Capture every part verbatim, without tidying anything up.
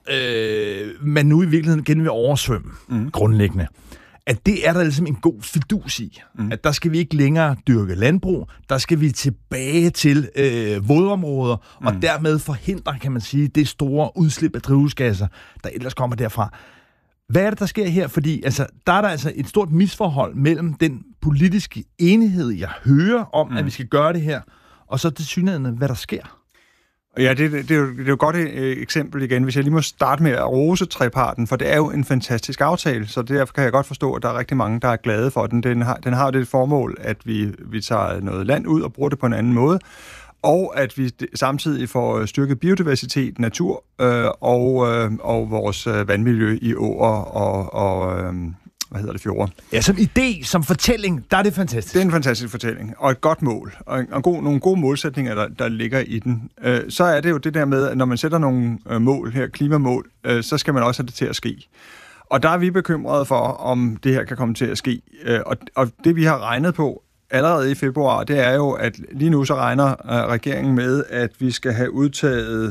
øh, man nu i virkeligheden igen vil oversvømme, mm. grundlæggende, at det er der ligesom en god fidus i. Mm. At der skal vi ikke længere dyrke landbrug, der skal vi tilbage til øh, vådområder, mm. og dermed forhindre, kan man sige, det store udslip af drivhusgasser, der ellers kommer derfra. Hvad er det, der sker her? Fordi altså, der er der altså et stort misforhold mellem den politiske enighed, jeg hører om, mm. at vi skal gøre det her, og så tilsyneladende, hvad der sker. Ja, det, det, det, er jo, det er jo et godt eksempel igen, hvis jeg lige må starte med at rose treparten, for det er jo en fantastisk aftale, så derfor kan jeg godt forstå, at der er rigtig mange, der er glade for den. Den har, den har det formål, at vi, vi tager noget land ud og bruger det på en anden måde, og at vi samtidig får styrket biodiversitet, natur øh, og, øh, og vores vandmiljø i åer og, og øh, hvad hedder det, fjorde. Ja, som idé, som fortælling, der er det fantastisk. Det er en fantastisk fortælling, og et godt mål, og, en, og god, nogle gode målsætninger, der, der ligger i den. Øh, så er det jo det der med, at når man sætter nogle øh, mål her, klimamål, øh, så skal man også have det til at ske. Og der er vi bekymrede for, om det her kan komme til at ske. Øh, og, og det vi har regnet på allerede i februar, det er jo, at lige nu så regner øh, regeringen med, at vi skal have udtaget,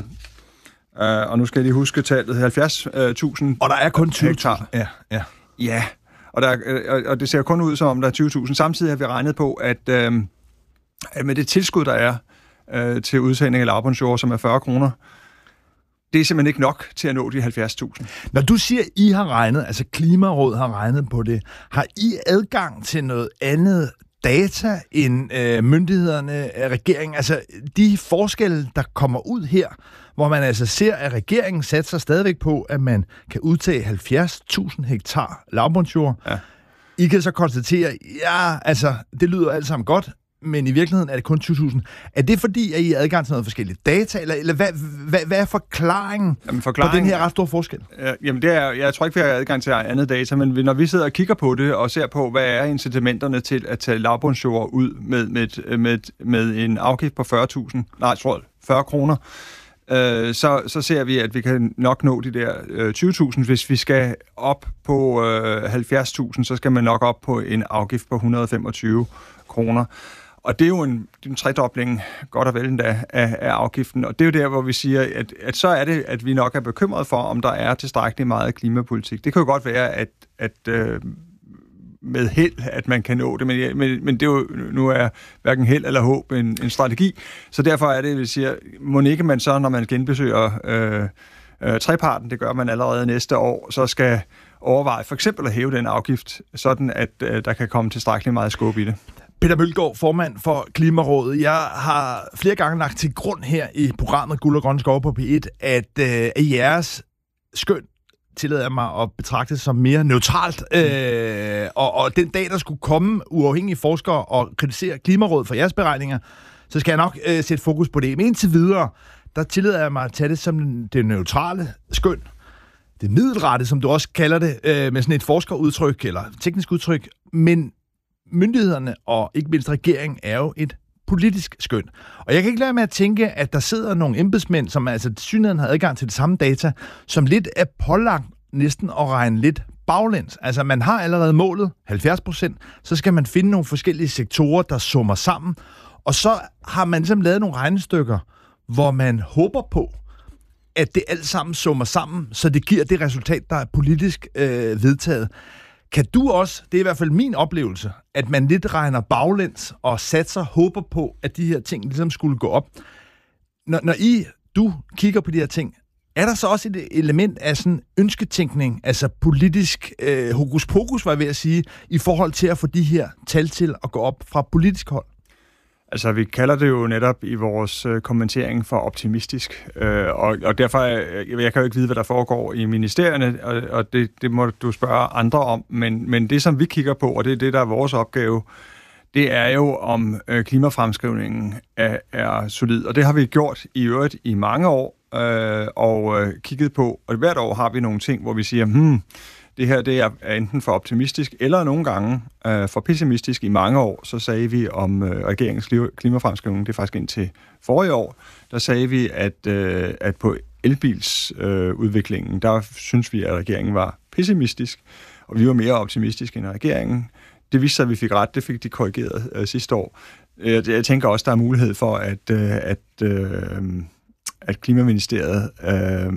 øh, og nu skal jeg lige huske tallet, halvfjerds tusind Og der er kun tyve hektar. Ja, ja. Ja, og, der, og det ser kun ud som om, der er tyve tusind. Samtidig har vi regnet på, at, øh, at med det tilskud, der er øh, til udtagning af lavbundsjord, som er fyrre kroner, det er simpelthen ikke nok til at nå de halvfjerds tusind. Når du siger, I har regnet, altså Klimarådet har regnet på det, har I adgang til noget andet data end øh, myndighederne, regeringen? Altså de forskelle, der kommer ud her, hvor man altså ser, at regeringen satser stadigvæk på, at man kan udtage halvfjerds tusind hektar lavbundsjord. Ja. I kan så konstatere, ja, altså, det lyder alt sammen godt, men i virkeligheden er det kun tyve tusind. Er det fordi, at I har adgang til noget forskelligt data, eller, eller hvad, hvad, hvad er forklaringen, jamen, forklaringen på den her ret store forskel? Ja, jamen, det er, jeg tror ikke, vi har adgang til andet data, men når vi sidder og kigger på det, og ser på, hvad er incitamenterne til at tage lavbundsjord ud med, med, med, med en afgift på fyrre tusind, nej, jeg tror fyrre kroner, øh, så, så ser vi, at vi kan nok nå de der øh, tyve tusind. Hvis vi skal op på øh, halvfjerds tusind, så skal man nok op på en afgift på et hundrede og femogtyve kroner. Og det er jo en, en tredobling, godt og vel endda, af, af afgiften. Og det er jo der, hvor vi siger, at, at så er det, at vi nok er bekymret for, om der er tilstrækkeligt meget klimapolitik. Det kan jo godt være, at, at øh, med held, at man kan nå det, men, men, men det er jo, nu er hverken held eller håb en, en strategi. Så derfor er det, at vi siger, må ikke man så, når man genbesøger øh, øh, treparten, det gør man allerede næste år, så skal overveje for eksempel at hæve den afgift, sådan at øh, der kan komme tilstrækkeligt meget skub i det. Peter Mølgaard, formand for Klimarådet. Jeg har flere gange lagt til grund her i programmet Guld og Grønne Skove på P et, at øh, jeres skøn tillader jeg mig at betragte som mere neutralt. Øh, og, og den dag, der skulle komme uafhængige forskere og kritisere Klimarådet for jeres beregninger, så skal jeg nok øh, sætte fokus på det. Men indtil videre, der tillader jeg mig at tage det som det neutrale skøn. Det middelrette, som du også kalder det, øh, med sådan et forskerudtryk eller teknisk udtryk. Men myndighederne og ikke mindst regeringen er jo et politisk skøn. Og jeg kan ikke lade med at tænke, at der sidder nogle embedsmænd, som altså tilsyneladende har adgang til det samme data, som lidt er pålagt næsten at regne lidt baglæns. Altså man har allerede målet halvfjerds procent, så skal man finde nogle forskellige sektorer, der summer sammen, og så har man ligesom lavet nogle regnestykker, hvor man håber på, at det alt sammen summer sammen, så det giver det resultat, der er politisk øh, vedtaget. Kan du også, det er i hvert fald min oplevelse, at man lidt regner baglæns og satser, håber på, at de her ting ligesom skulle gå op. Når, når I, du kigger på de her ting, er der så også et element af sådan ønsketænkning, altså politisk øh, hokus pokus, var jeg ved at sige, i forhold til at få de her tal til at gå op fra politisk hold? Altså, vi kalder det jo netop i vores øh, kommentering for optimistisk, øh, og, og derfor, øh, jeg kan jo ikke vide, hvad der foregår i ministerierne, og, og det, det må du spørge andre om, men, men det, som vi kigger på, og det er det, der er vores opgave, det er jo, om øh, klimafremskrivningen er, er solid, og det har vi gjort i øvrigt i mange år, øh, og øh, kigget på, og hvert år har vi nogle ting, hvor vi siger, hmm, det her det er enten for optimistisk, eller nogle gange øh, for pessimistisk. I mange år, så sagde vi om øh, regeringens klimafremskrivning, det er faktisk indtil forrige år, der sagde vi, at, øh, at på elbilsudviklingen, øh, der synes vi, at regeringen var pessimistisk, og vi var mere optimistiske end regeringen. Det viste sig, at vi fik ret, det fik de korrigeret øh, sidste år. Jeg, jeg tænker også, der er mulighed for, at, øh, at, øh, at Klimaministeriet øh,